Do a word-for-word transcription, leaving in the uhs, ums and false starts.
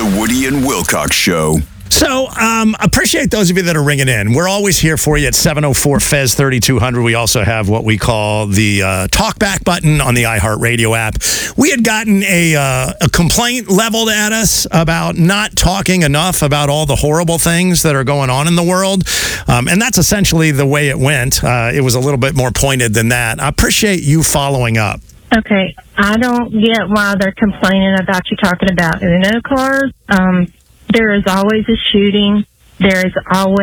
The Woody and Wilcox Show. So, um, appreciate those of you that are ringing in. We're always here for you at seven oh four F E Z thirty-two hundred. We also have what we call the uh, talkback button on the iHeartRadio app. We had gotten a, uh, a complaint leveled at us about not talking enough about all the horrible things that are going on in the world. Um, and that's essentially the way it went. Uh, it was a little bit more pointed than that. I appreciate you following up. Okay, I don't get why they're complaining about you talking about Uno cars. Um, there is always a shooting. There is always